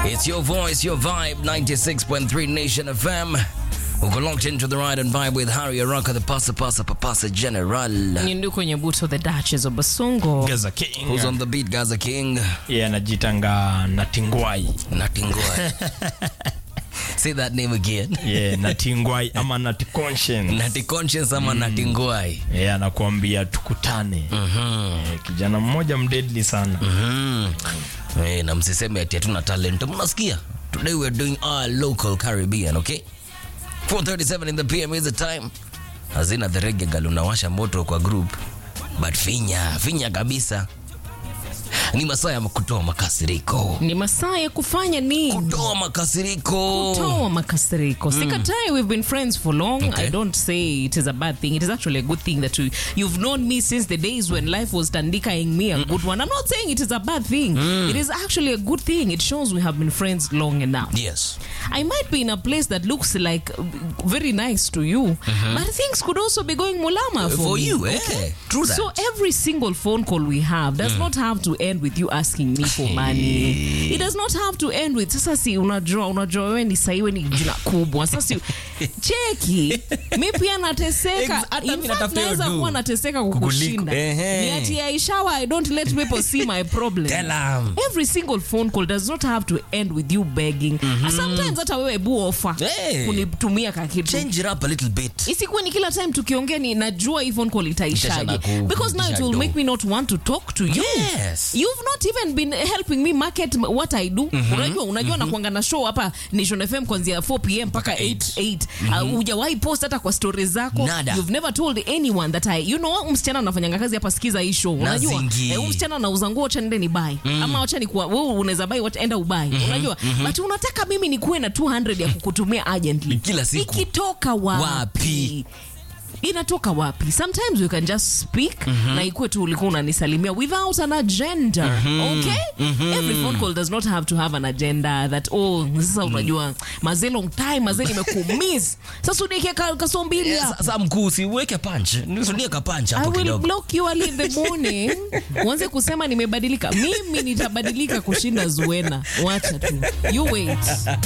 It's your voice, your vibe, 96.3 Nation FM. Uko locked into the ride and vibe with Harry Araka, the Pasa General. Nyinduko Nyabuto, the Duchess of Basongo. Gaza King. Who's on the beat, Gaza King? Yeah, najitanga Natingwai. Say that name again. Yeah, Natingwai ama Naticonscience. Naticonscience ama Natingwai. Yeah, nakuambia tukutane. Kijana mmoja mdeadly sana. Na msiseme ati hatuna talent. Mnasikia? Today we're doing our local Caribbean, okay? 4:37 in the PM is the time. Hazina the reggae girl unawasha moto kwa group. But finya kabisa. Ni masaa ya kutoa makasiriko. Ni masaa ya kufanya nini? Kutoa makasiriko. Sikatai, we've been friends for long. Okay. I don't say it is a bad thing. It is actually a good thing that you've known me since the days when life was tandikaing me a good one. I'm not saying it is a bad thing. It is actually a good thing. It shows we have been friends long enough. Yes. I might be in a place that looks like very nice to you, but things could also be going mulama for me. you, okay? True that. So every single phone call we have does not have to end with you asking me for money. It does not have to end with sasa si unajua wewe ni saiwe ni jina kubwa. Sasa cheki mimi pia nateseka. Naweza kuwa nateseka kukushinda. Ni ati Aisha, I don't let people see my problem. Every single phone call does not have to end with you begging. Sometimes hata wewe offer kunitumia kakitu. Change it up a little bit. Isikuwe ni kila time tukiongea ni najua hii phone call itaishaje. Because now it will make me not want to talk to you. Yes. You've not even been helping me market what I do. Unajua na kuanga na show hapa Nation FM kuanzia 4 PM mpaka 8. Hujawahi post hata kwa stories zako. Nada. You've never told anyone that msichana anafanya kazi hapa, sikiza hii show. Unajua msichana anauza nguo, acha nende ni buy. Ama acha ni kwa wewe unaweza buy what enda ubuy. Unajua? But unataka mimi nikuwe na 200 ya kukutumia urgently. Kila siku. Ikitoka wapi? Inatoka wapi? Sometimes you can just speak na ikuwe tu ulikuwa unanisalimia without an agenda. Okay? Every phone call does not have to have an agenda that sasa unajua long time nimekumiss. Sasa unike kasombili. Sasa mkuu usiweke punch. Nisundie ka punch hapo kidogo. I will block you early in the morning. Uanze kusema nimebadilika. Mimi nitabadilika kushinda Zuena. Wacha tu. You wait.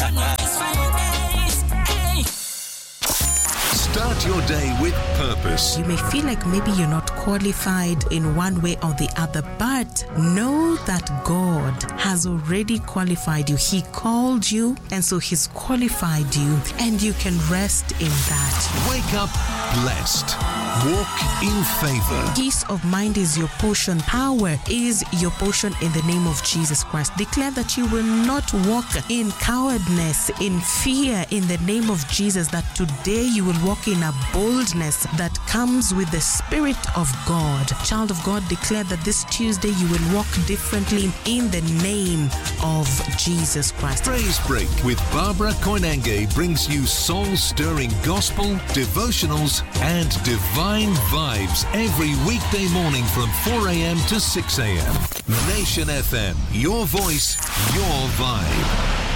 Start your day with purpose. You may feel like maybe you're not qualified in one way or the other, but know that God has already qualified you. He called you, and so He's qualified you, and you can rest in that. Wake up blessed. Walk in favor. Peace of mind is your portion. Power is your portion in the name of Jesus Christ. Declare that you will not walk in cowardness, in fear, in the name of Jesus, that today you will walk in a boldness that comes with the Spirit of God. Child of God, declare that this Tuesday you will walk differently in the name of Jesus Christ. Praise Break with Barbara Koinange brings you soul-stirring gospel, devotionals, and divine vibes every weekday morning from 4 a.m. to 6 a.m. Nation FM, your voice, your vibe.